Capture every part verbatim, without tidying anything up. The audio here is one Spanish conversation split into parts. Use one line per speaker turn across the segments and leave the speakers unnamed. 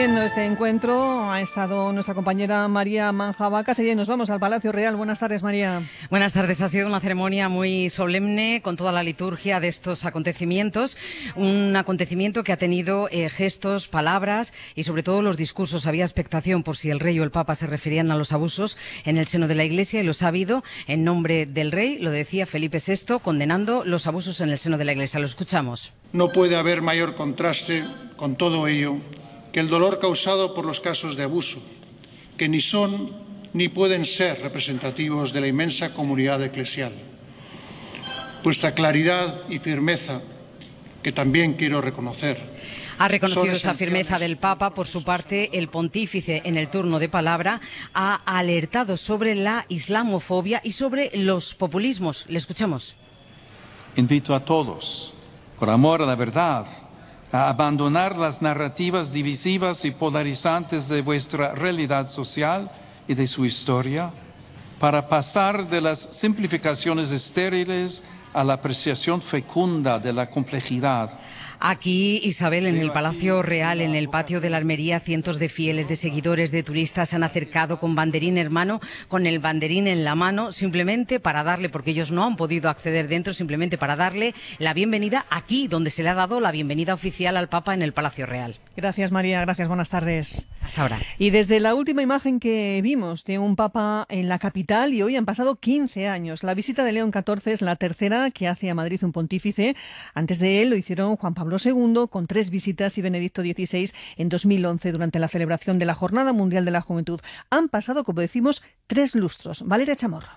Siguiendo este encuentro ha estado nuestra compañera María Manjabacas y nos vamos al Palacio Real. Buenas tardes, María.
Buenas tardes. Ha sido una ceremonia muy solemne con toda la liturgia de estos acontecimientos. Un acontecimiento que ha tenido eh, gestos, palabras y sobre todo los discursos. Había expectación por si el rey o el papa se referían a los abusos en el seno de la Iglesia y los ha habido en nombre del rey. Lo decía Felipe sexto, condenando los abusos en el seno de la Iglesia. Lo escuchamos.
No puede haber mayor contraste con todo ello que el dolor causado por los casos de abuso, que ni son ni pueden ser representativos de la inmensa comunidad eclesial. Vuestra claridad y firmeza, que también quiero reconocer.
Ha reconocido esa firmeza del Papa. Por su parte, el pontífice, en el turno de palabra, ha alertado sobre la islamofobia y sobre los populismos. Le escuchamos.
Invito a todos, por amor a la verdad, a abandonar las narrativas divisivas y polarizantes de vuestra realidad social y de su historia, para pasar de las simplificaciones estériles a la apreciación fecunda de la complejidad.
Aquí, Isabel, en el Palacio Real, en el patio de la Almería, cientos de fieles, de seguidores, de turistas se han acercado con banderín en mano, con el banderín en la mano, simplemente para darle, porque ellos no han podido acceder dentro, simplemente para darle la bienvenida aquí, donde se le ha dado la bienvenida oficial al Papa en el Palacio Real.
Gracias, María. Gracias. Buenas tardes.
Hasta ahora.
Y desde la última imagen que vimos de un Papa en la capital, y hoy han pasado quince años. La visita de León catorce es la tercera que hace a Madrid un pontífice. Antes de él lo hicieron Juan Pablo segundo, con tres visitas, y Benedicto dieciséis en dos mil once, durante la celebración de la Jornada Mundial de la Juventud. Han pasado, como decimos, tres lustros. Valeria Chamorro.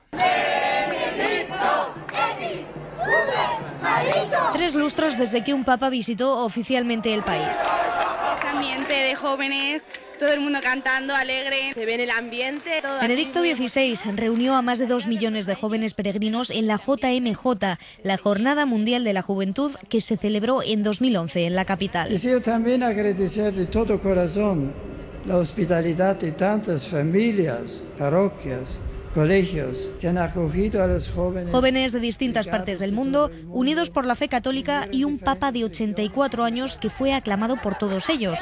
Tres lustros desde que un papa visitó oficialmente el país.
Ambiente de jóvenes, todo el mundo cantando, alegre, se ve en el ambiente. Todo
Benedicto dieciséis reunió a más de dos millones de jóvenes peregrinos en la J M J, la Jornada Mundial de la Juventud, que se celebró en dos mil once en la capital.
Deseo también agradecer de todo corazón la hospitalidad de tantas familias, parroquias, colegios que han acogido a los jóvenes.
Jóvenes de distintas partes del mundo, unidos por la fe católica, y un papa de ochenta y cuatro años que fue aclamado por todos ellos.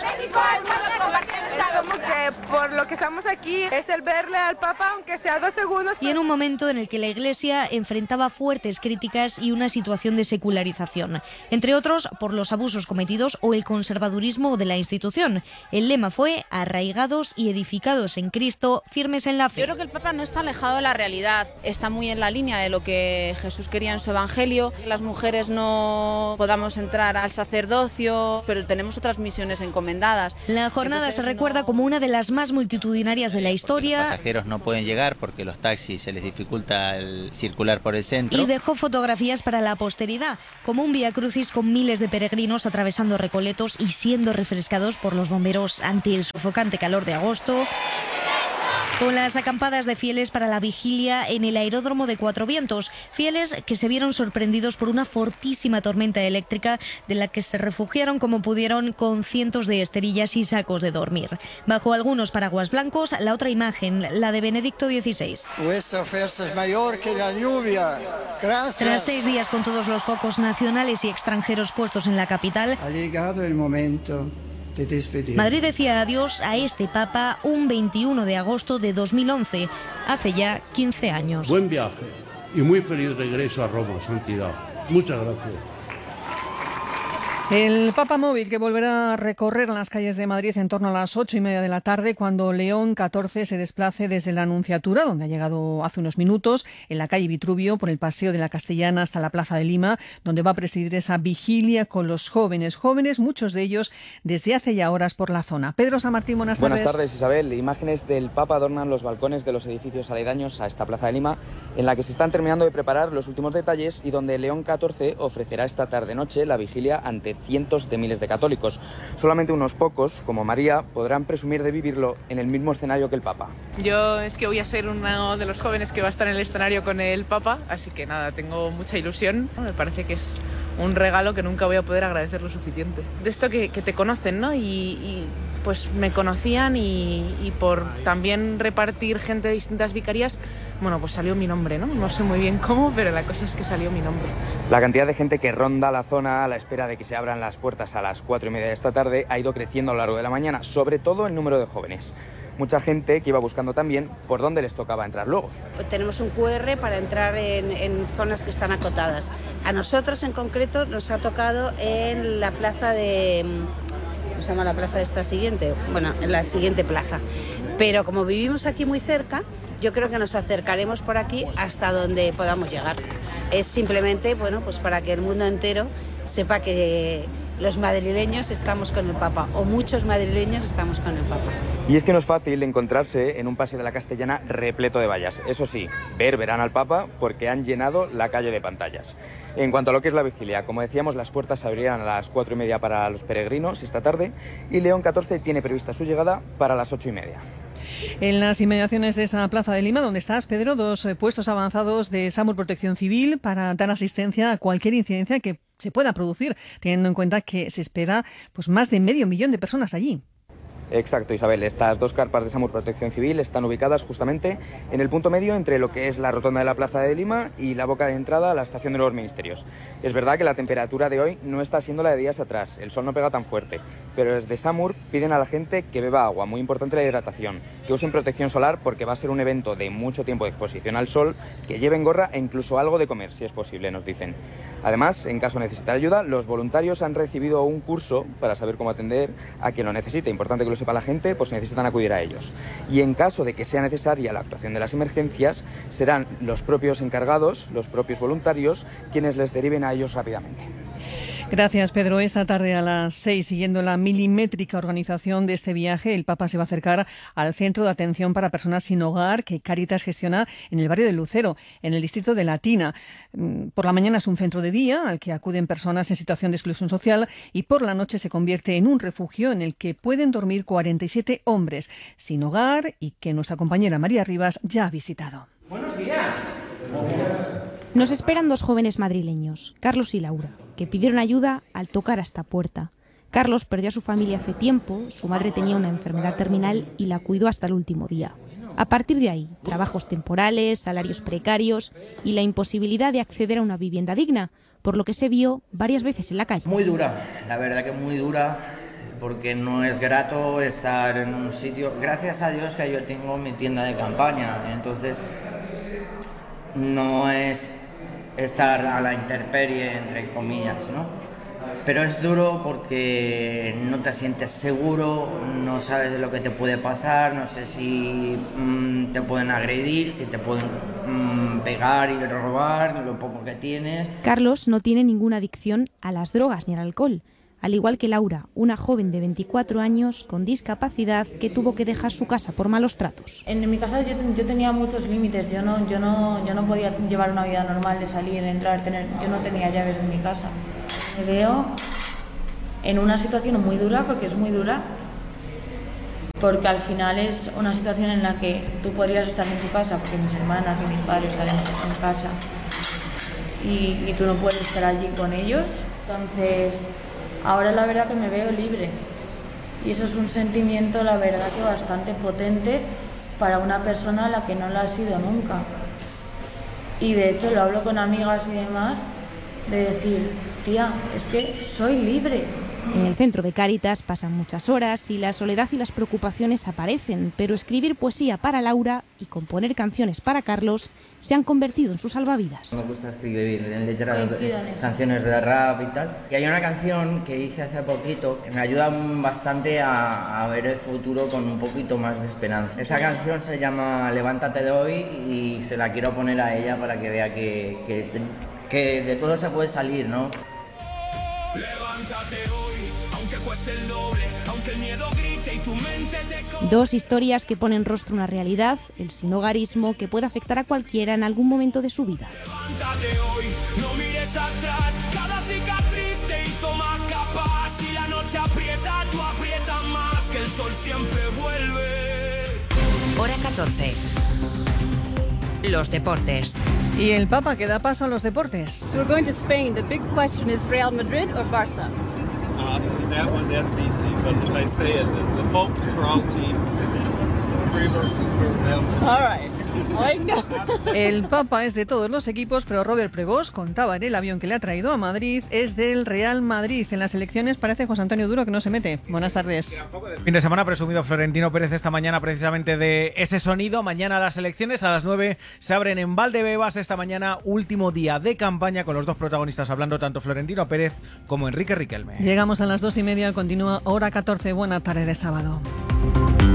Como que por lo que estamos aquí es el verle al Papa, aunque sea dos segundos.
Y en un momento en el que la Iglesia enfrentaba fuertes críticas y una situación de secularización, entre otros por los abusos cometidos o el conservadurismo de la institución. El lema fue: arraigados y edificados en Cristo, firmes en la fe.
Yo creo que el Papa no está alejado de la realidad, está muy en la línea de lo que Jesús quería en su Evangelio. Las mujeres no podamos entrar al sacerdocio, pero tenemos otras misiones encomendadas.
La jornada se recuerda como una de las más multitudinarias de la historia.
Los pasajeros no pueden llegar porque los taxis se les dificulta el circular por el centro.
Y dejó fotografías para la posteridad, como un Vía Crucis con miles de peregrinos atravesando recoletos y siendo refrescados por los bomberos ante el sofocante calor de agosto. Con las acampadas de fieles para la vigilia en el aeródromo de Cuatro Vientos, fieles que se vieron sorprendidos por una fortísima tormenta eléctrica de la que se refugiaron como pudieron con cientos de esterillas y sacos de dormir. Bajo algunos paraguas blancos, la otra imagen, la de Benedicto dieciséis.
Vuestra fuerza es mayor que la lluvia. Gracias.
Tras seis días con todos los focos nacionales y extranjeros puestos en la capital,
ha llegado el momento de despedir.
Madrid decía adiós a este Papa un veintiuno de agosto de dos mil once, hace ya quince años.
Buen viaje y muy feliz regreso a Roma, Santidad. Muchas gracias.
El Papa móvil, que volverá a recorrer las calles de Madrid en torno a las ocho y media de la tarde, cuando León catorce se desplace desde la Anunciatura, donde ha llegado hace unos minutos, en la calle Vitruvio, por el Paseo de la Castellana hasta la Plaza de Lima, donde va a presidir esa vigilia con los jóvenes, jóvenes, muchos de ellos desde hace ya horas por la zona. Pedro San Martín, buenas tardes.
Buenas tardes, Isabel. Imágenes del Papa adornan los balcones de los edificios aledaños a esta Plaza de Lima, en la que se están terminando de preparar los últimos detalles y donde León catorce ofrecerá esta tarde-noche la vigilia ante cientos de miles de católicos. Solamente unos pocos, como María, podrán presumir de vivirlo en el mismo escenario que el Papa.
Yo es que voy a ser uno de los jóvenes que va a estar en el escenario con el Papa, así que nada, tengo mucha ilusión. Me parece que es un regalo que nunca voy a poder agradecer lo suficiente. De esto que, que te conocen, ¿no? Y, y pues me conocían y, y por también repartir gente de distintas vicarías, bueno, pues salió mi nombre, ¿no? No sé muy bien cómo, pero la cosa es que salió mi nombre.
La cantidad de gente que ronda la zona a la espera de que se abran las puertas a las cuatro y media de esta tarde ha ido creciendo a lo largo de la mañana, sobre todo el número de jóvenes. Mucha gente que iba buscando también por dónde les tocaba entrar luego.
Tenemos un cu erre para entrar en, en zonas que están acotadas. A nosotros en concreto nos ha tocado en la plaza de... ¿Cómo se llama la plaza de esta siguiente? Bueno, en la siguiente plaza. Pero como vivimos aquí muy cerca, yo creo que nos acercaremos por aquí hasta donde podamos llegar. Es simplemente, bueno, pues para que el mundo entero sepa que los madrileños estamos con el Papa, o muchos madrileños estamos con el Papa.
Y es que no es fácil encontrarse en un paseo de la Castellana repleto de vallas. Eso sí, ver verán al Papa porque han llenado la calle de pantallas. En cuanto a lo que es la vigilia, como decíamos, las puertas se abrirán a las cuatro y media para los peregrinos esta tarde y León catorce tiene prevista su llegada para las ocho y media.
En las inmediaciones de esa plaza de Lima, donde estás, Pedro, dos puestos avanzados de SAMUR Protección Civil para dar asistencia a cualquier incidencia que se pueda producir, teniendo en cuenta que se espera pues más de medio millón de personas allí.
Exacto, Isabel. Estas dos carpas de SAMUR Protección Civil están ubicadas justamente en el punto medio entre lo que es la rotonda de la Plaza de Lima y la boca de entrada a la estación de los Ministerios. Es verdad que la temperatura de hoy no está siendo la de días atrás, el sol no pega tan fuerte, pero desde SAMUR piden a la gente que beba agua, muy importante la hidratación, que usen protección solar porque va a ser un evento de mucho tiempo de exposición al sol, que lleven gorra e incluso algo de comer, si es posible, nos dicen. Además, en caso de necesitar ayuda, los voluntarios han recibido un curso para saber cómo atender a quien lo necesite. Importante que lo sepa la gente, pues necesitan acudir a ellos. Y en caso de que sea necesaria la actuación de las emergencias, serán los propios encargados, los propios voluntarios, quienes les deriven a ellos rápidamente.
Gracias, Pedro. Esta tarde a las seis, siguiendo la milimétrica organización de este viaje, el Papa se va a acercar al centro de atención para personas sin hogar que Cáritas gestiona en el barrio de Lucero, en el distrito de Latina. Por la mañana es un centro de día al que acuden personas en situación de exclusión social y por la noche se convierte en un refugio en el que pueden dormir cuarenta y siete hombres sin hogar y que nuestra compañera María Rivas ya ha visitado.
Buenos días.
Nos esperan dos jóvenes madrileños, Carlos y Laura, que pidieron ayuda al tocar a esta puerta. Carlos perdió a su familia hace tiempo, su madre tenía una enfermedad terminal y la cuidó hasta el último día. A partir de ahí, trabajos temporales, salarios precarios y la imposibilidad de acceder a una vivienda digna, por lo que se vio varias veces en la calle.
Muy dura, la verdad que muy dura, porque no es grato estar en un sitio. Gracias a Dios que yo tengo mi tienda de campaña, entonces no es estar a la intemperie, entre comillas, ¿no? Pero es duro porque no te sientes seguro, no sabes de lo que te puede pasar, no sé si mmm, te pueden agredir, si te pueden mmm, pegar y robar lo poco que tienes.
Carlos no tiene ninguna adicción a las drogas ni al alcohol, al igual que Laura, una joven de veinticuatro años con discapacidad que tuvo que dejar su casa por malos tratos.
En mi casa yo, yo tenía muchos límites, yo no, yo, no, yo no podía llevar una vida normal de salir, entrar, tener, yo no tenía llaves en mi casa. Me veo en una situación muy dura, porque es muy dura, porque al final es una situación en la que tú podrías estar en tu casa, porque mis hermanas y mis padres estaremos en casa, y, y tú no puedes estar allí con ellos. Entonces, ahora la verdad que me veo libre, y eso es un sentimiento, la verdad, que bastante potente para una persona a la que no lo ha sido nunca. Y de hecho lo hablo con amigas y demás, de decir, tía, es que soy libre.
En el centro de Cáritas pasan muchas horas y la soledad y las preocupaciones aparecen, pero escribir poesía para Laura y componer canciones para Carlos se han convertido en sus salvavidas.
Me gusta escribir en letras, canciones de rap y tal. Y hay una canción que hice hace poquito que me ayuda bastante a, a ver el futuro con un poquito más de esperanza. Esa canción se llama Levántate de hoy y se la quiero poner a ella para que vea que, que, que de todo se puede salir, ¿no?
Levántate hoy, aunque cueste el doble, aunque el miedo grite y tu mente te...
Dos historias que ponen rostro a una realidad, el sinhogarismo, que puede afectar a cualquiera en algún momento de su vida.
Levántate hoy, no mires atrás, cada cicatriz te hizo más capaz. Si la noche aprieta, tú aprietas más, que el sol siempre vuelve.
Hora catorce. Los deportes.
Y el Papa que da paso a los deportes.
So we're going to Spain. The big question is Real Madrid or Barça?
Uh, that one, that's easy.
but I say it, the, the Pope is for all teams. Three of us is for them.
All right. El Papa es de todos los equipos, pero Robert Prevost contaba en el avión que le ha traído a Madrid, es del Real Madrid. En las elecciones parece José Antonio Duro que no se mete. Buenas tardes.
Fin de semana ha presumido Florentino Pérez esta mañana precisamente de ese sonido. Mañana las elecciones a las nueve se abren en Valdebebas. Esta mañana último día de campaña con los dos protagonistas hablando, tanto Florentino Pérez como Enrique Riquelme.
Llegamos a las dos y media, continúa Hora catorce. Buena tarde de sábado.